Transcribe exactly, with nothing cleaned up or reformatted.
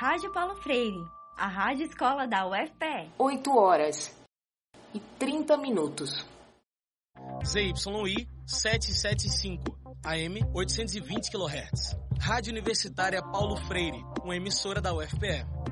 Rádio Paulo Freire, a rádio escola da U F P E. oito horas e trinta minutos. Z Y I setecentos e setenta e cinco, A M oitocentos e vinte quilohertz. Rádio Universitária Paulo Freire, uma emissora da U F P E.